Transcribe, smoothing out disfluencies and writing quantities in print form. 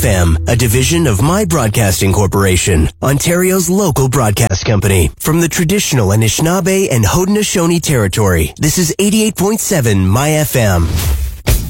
FM, a division of My Broadcasting Corporation, Ontario's local broadcast company. From the traditional Anishinaabe and Haudenosaunee territory, this is 88.7 My FM.